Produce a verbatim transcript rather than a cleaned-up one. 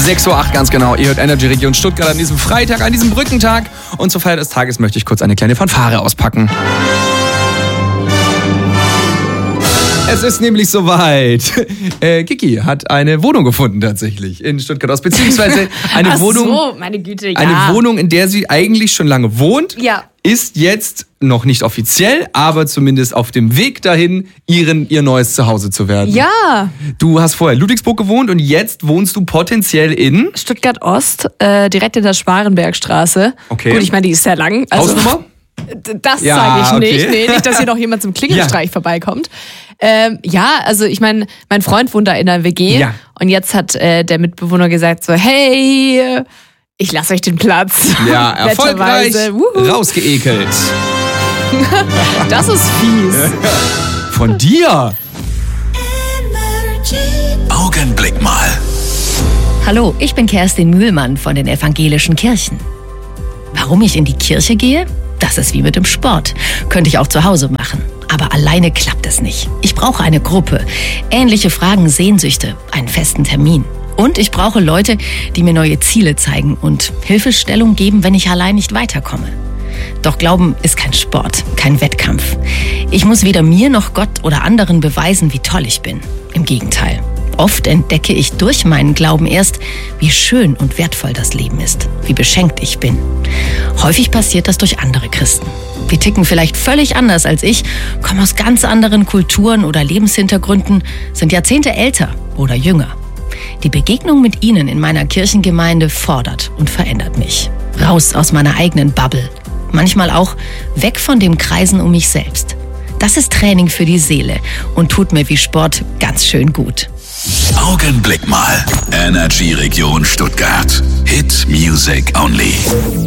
sechs Uhr acht ganz genau. Ihr hört Energy Region Stuttgart an diesem Freitag, an diesem Brückentag. Und zur Feier des Tages möchte ich kurz eine kleine Fanfare auspacken. Es ist nämlich soweit. Äh, Kiki hat eine Wohnung gefunden tatsächlich in Stuttgart-Ost, beziehungsweise eine Ach Wohnung, so, meine Güte, ja. eine Wohnung, in der sie eigentlich schon lange wohnt, Ja. ist jetzt noch nicht offiziell, aber zumindest auf dem Weg dahin, ihren, ihr neues Zuhause zu werden. Ja, Du hast vorher in Ludwigsburg gewohnt und jetzt wohnst du potenziell in Stuttgart-Ost, äh, direkt in der Sparenbergstraße. Okay. Gut, ich meine, die ist sehr lang. Also, Hausnummer? Das Ja, sage ich okay. nicht. Nee, nicht, dass hier noch jemand zum Klingelstreich Ja. vorbeikommt. Ähm, ja, also ich meine, mein Freund wohnt da in der W G Ja. und jetzt hat äh, der Mitbewohner gesagt so, hey, ich lasse euch den Platz. Ja, erfolgreich Netterweise. Wuhu. rausgeekelt. Das ist fies. Von dir? Augenblick mal. Hallo, ich bin Kerstin Mühlmann von den evangelischen Kirchen. Warum ich in die Kirche gehe? Das ist wie mit dem Sport. Könnte ich auch zu Hause machen. Aber alleine klappt es nicht. Ich brauche eine Gruppe, ähnliche Fragen, Sehnsüchte, einen festen Termin. Und ich brauche Leute, die mir neue Ziele zeigen und Hilfestellung geben, wenn ich allein nicht weiterkomme. Doch Glauben ist kein Sport, kein Wettkampf. Ich muss weder mir noch Gott oder anderen beweisen, wie toll ich bin. Im Gegenteil. Oft entdecke ich durch meinen Glauben erst, wie schön und wertvoll das Leben ist, wie beschenkt ich bin. Häufig passiert das durch andere Christen. Wir ticken vielleicht völlig anders als ich, kommen aus ganz anderen Kulturen oder Lebenshintergründen, sind Jahrzehnte älter oder jünger. Die Begegnung mit ihnen in meiner Kirchengemeinde fordert und verändert mich. Raus aus meiner eigenen Bubble. Manchmal auch weg von dem Kreisen um mich selbst. Das ist Training für die Seele und tut mir wie Sport ganz schön gut. Augenblick mal. Energy Region Stuttgart. Hit Music Only.